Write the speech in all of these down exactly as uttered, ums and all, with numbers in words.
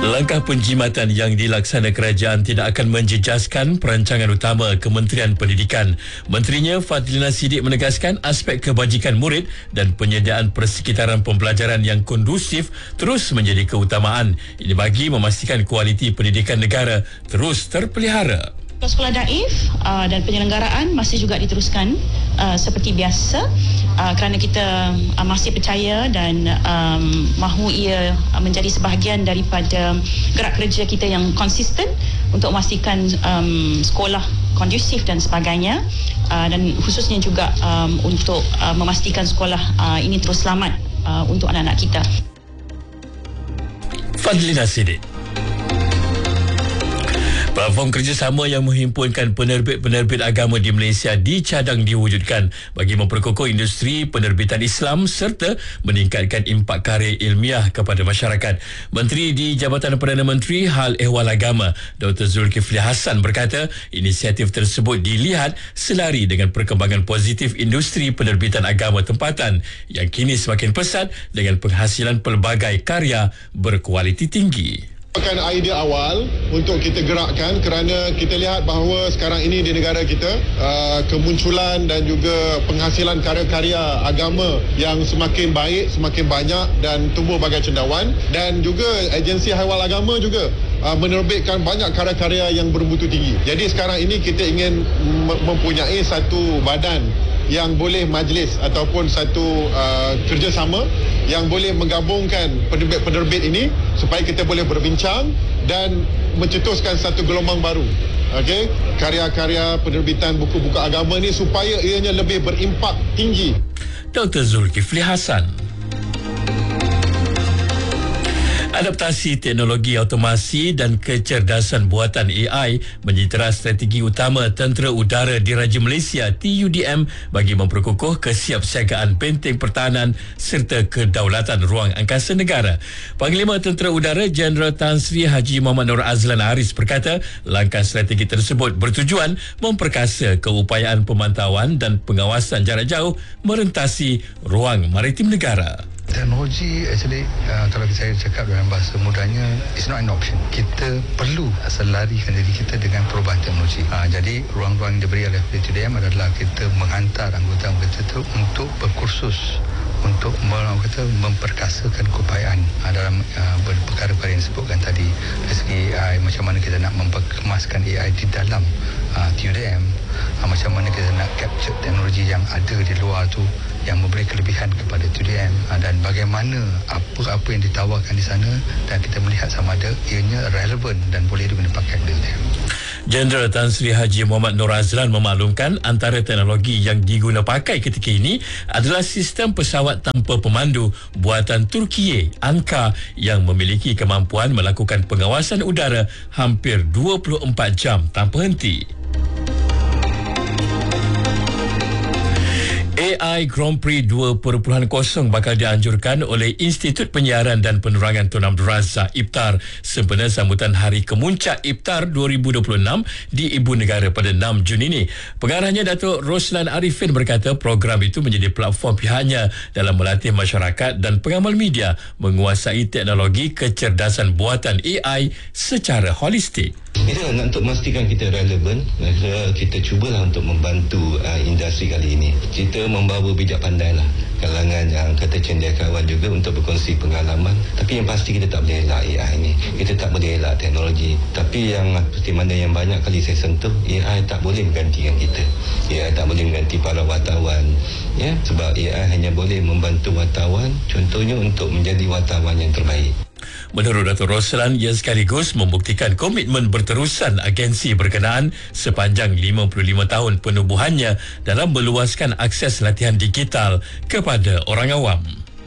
Langkah penjimatan yang dilaksana kerajaan tidak akan menjejaskan perancangan utama Kementerian Pendidikan. Menterinya Fadlina Siddiq menegaskan aspek kebajikan murid dan penyediaan persekitaran pembelajaran yang kondusif terus menjadi keutamaan. Ini bagi memastikan kualiti pendidikan negara terus terpelihara. Sekolah daif uh, dan penyelenggaraan masih juga diteruskan uh, seperti biasa uh, kerana kita uh, masih percaya dan um, mahu ia uh, menjadi sebahagian daripada gerak kerja kita yang konsisten untuk memastikan um, sekolah kondusif dan sebagainya, uh, dan khususnya juga um, untuk uh, memastikan sekolah uh, ini terus selamat uh, untuk anak-anak kita. Fadlina Siddiq. Platform kerjasama yang menghimpunkan penerbit-penerbit agama di Malaysia dicadang diwujudkan bagi memperkukuh industri penerbitan Islam serta meningkatkan impak karya ilmiah kepada masyarakat. Menteri di Jabatan Perdana Menteri Hal Ehwal Agama, Doktor Zulkifli Hassan berkata, inisiatif tersebut dilihat selari dengan perkembangan positif industri penerbitan agama tempatan yang kini semakin pesat dengan penghasilan pelbagai karya berkualiti tinggi. Merupakan idea awal untuk kita gerakkan kerana kita lihat bahawa sekarang ini di negara kita uh, kemunculan dan juga penghasilan karya-karya agama yang semakin baik, semakin banyak dan tumbuh bagai cendawan, dan juga agensi haiwal agama juga uh, menerbitkan banyak karya-karya yang bermutu tinggi. Jadi sekarang ini kita ingin mempunyai satu badan yang boleh majlis ataupun satu uh, kerjasama yang boleh menggabungkan penerbit-penerbit ini supaya kita boleh berbincang dan mencetuskan satu gelombang baru. Okey, karya-karya penerbitan buku-buku agama ini supaya ianya lebih berimpak tinggi. Doktor Zulkifli Hassan. Adaptasi teknologi automasi dan kecerdasan buatan A I menjadi strategi utama Tentera Udara Diraja Malaysia T U D M bagi memperkukuh kesiapsiagaan benteng pertahanan serta kedaulatan ruang angkasa negara. Panglima Tentera Udara Jeneral Tan Sri Haji Muhammad Nur Azlan Haris berkata, langkah strategi tersebut bertujuan memperkasa keupayaan pemantauan dan pengawasan jarak jauh merentasi ruang maritim negara. Teknologi actually uh, kalau saya cakap dalam bahasa mudahnya, it's not an option. Kita perlu selarikan diri kita dengan perubahan teknologi. Uh, jadi ruang-ruang yang diberi oleh T U D M adalah kita menghantar anggota-anggota itu untuk berkursus untuk kita memperkasakan keupayaan uh, dalam uh, perkara-perkara yang disebutkan tadi dari segi A I, macam mana kita nak memperkemaskan A I di dalam uh, T U D M, uh, macam mana kita nak capture teknologi yang ada di luar tu yang memberi kelebihan kepada T U D M, uh, dan bagaimana apa-apa yang ditawarkan di sana dan kita melihat sama ada ianya relevan dan boleh digunakan pakai T U D M. Jeneral Tan Sri Haji Muhammad Nur Azlan memaklumkan antara teknologi yang diguna pakai ketika ini adalah sistem pesawat tanpa pemandu buatan Turkiye Anka yang memiliki kemampuan melakukan pengawasan udara hampir dua puluh empat jam tanpa henti. A I Grand Prix dua titik kosong bakal dianjurkan oleh Institut Penyiaran dan Penerangan Tun Abdul Razak Iftar sempena sambutan Hari Kemuncak Iftar dua ribu dua puluh enam di Ibu Negara pada enam Jun ini. Pengarahnya Datuk Roslan Arifin berkata program itu menjadi platform pihaknya dalam melatih masyarakat dan pengamal media menguasai teknologi kecerdasan buatan A I secara holistik. Kita nak untuk memastikan kita relevan, kita cubalah untuk membantu uh, industri kali ini. Kita membawa bijak pandai lah kalangan yang kata cendekiawan juga untuk berkongsi pengalaman. Tapi yang pasti kita tak boleh elak A I ni. Kita tak boleh elak teknologi. Tapi yang seperti mana yang banyak kali saya sentuh, A I tak boleh menggantikan kita. A I tak boleh mengganti para wartawan. Ya, sebab A I hanya boleh membantu wartawan, contohnya untuk menjadi wartawan yang terbaik. Menurut Datuk Roslan, ia sekaligus membuktikan komitmen berterusan agensi berkenaan sepanjang lima puluh lima tahun penubuhannya dalam meluaskan akses latihan digital kepada orang awam.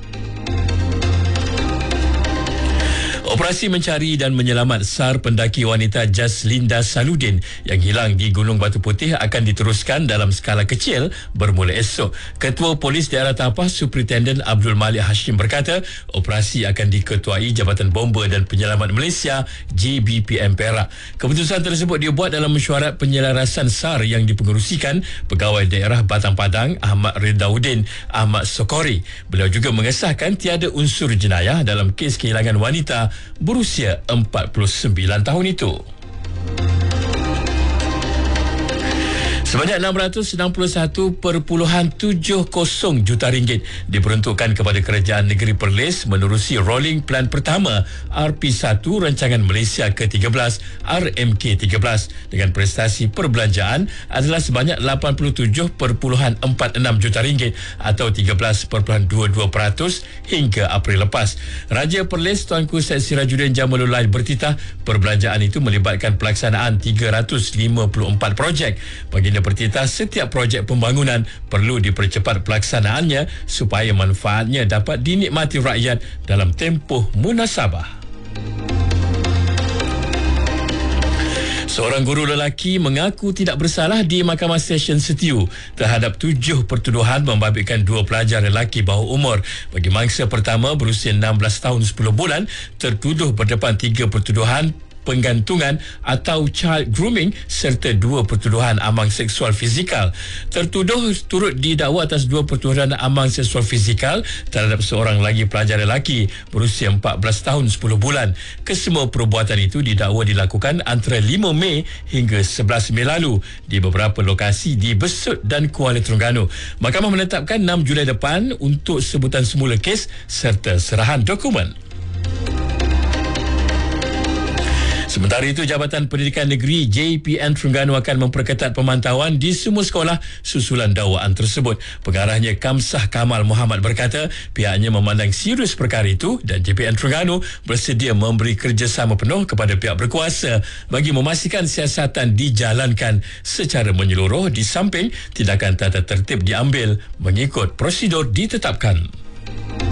Operasi mencari dan menyelamat SAR pendaki wanita Jaslinda Saludin yang hilang di Gunung Batu Putih akan diteruskan dalam skala kecil bermula esok. Ketua Polis Daerah Tapah Superintendent Abdul Malik Hashim berkata, operasi akan diketuai Jabatan Bomba dan Penyelamat Malaysia J B P M Perak. Keputusan tersebut dibuat dalam mesyuarat penyelarasan SAR yang dipengerusikan Pegawai Daerah Batang Padang Ahmad Ridauddin Ahmad Sokori. Beliau juga mengesahkan tiada unsur jenayah dalam kes kehilangan wanita berusia empat puluh sembilan tahun itu. Sebanyak enam ratus enam puluh satu perpuluhan tujuh kosong juta ringgit diperuntukkan kepada Kerajaan Negeri Perlis menerusi Rolling Plan Pertama R P satu Rancangan Malaysia ke tiga belas R M K tiga belas dengan prestasi perbelanjaan adalah sebanyak lapan puluh tujuh perpuluhan empat enam juta ringgit atau tiga belas perpuluhan dua dua peratus hingga April lepas. Raja Perlis Tuanku Syed Sirajuddin Jamalul Lail bertitah perbelanjaan itu melibatkan pelaksanaan tiga ratus lima puluh empat projek. Baginda bertitah setiap projek pembangunan perlu dipercepat pelaksanaannya supaya manfaatnya dapat dinikmati rakyat dalam tempoh munasabah. Seorang guru lelaki mengaku tidak bersalah di Mahkamah Session Setiu terhadap tujuh pertuduhan membabitkan dua pelajar lelaki bawah umur. Bagi mangsa pertama berusia enam belas tahun sepuluh bulan, tertuduh berdepan tiga pertuduhan penggantungan atau child grooming serta dua pertuduhan amang seksual fizikal. Tertuduh turut didakwa atas dua pertuduhan amang seksual fizikal terhadap seorang lagi pelajar lelaki berusia empat belas tahun sepuluh bulan. Kesemua perbuatan itu didakwa dilakukan antara lima Mei hingga sebelas Mei lalu di beberapa lokasi di Besut dan Kuala Terengganu. Mahkamah menetapkan enam Julai depan untuk sebutan semula kes serta serahan dokumen. Sementara itu, Jabatan Pendidikan Negeri J P N Terengganu akan memperketat pemantauan di semua sekolah susulan dakwaan tersebut. Pengarahnya Kamsah Kamal Muhammad berkata pihaknya memandang serius perkara itu dan J P N Terengganu bersedia memberi kerjasama penuh kepada pihak berkuasa bagi memastikan siasatan dijalankan secara menyeluruh di samping tindakan tata tertib diambil mengikut prosedur ditetapkan.